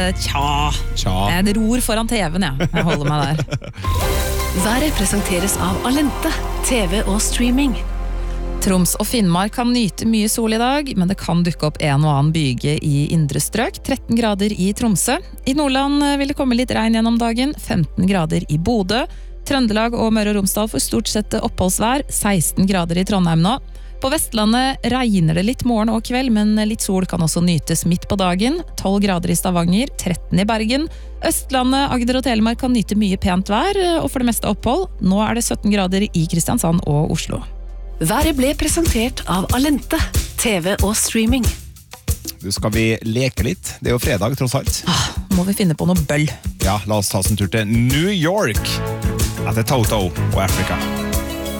tja. Jeg ror foran TV-en, jeg holder meg der. Været presenteres av Alente, TV og streaming. Troms og Finnmark kan nyte mye sol i dag, men det kan dukke opp en og annen byge i indre strøk. 13 grader i Tromsø. I Nordland vil det komme litt regn gjennom dagen. 15 grader i Bodø. Trøndelag og Møre og Romsdal får stort sett oppholdsvær. 16 grader i Trondheim nå. På Vestlandet regner det litt morgen og kveld, men litt sol kan også nytes midt på dagen. 12 grader i Stavanger, 13 i Bergen. Østlandet, Agder og Telemark kan nyte mye pent vær, og for det meste opphold. Nå er det 17 grader i Kristiansand og Oslo. Været ble presentert av Alente, TV og streaming. Du, skal vi leke litt? Det er jo fredag, tross alt. Må vi finne på noe bøll. Ja, la oss ta oss en tur til New York etter Toto og Africa.